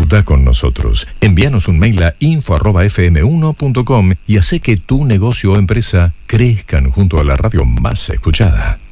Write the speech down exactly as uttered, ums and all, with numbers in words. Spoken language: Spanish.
Consulta con nosotros. Envíanos un mail a info arroba f m uno punto com y hace que tu negocio o empresa crezcan junto a la radio más escuchada.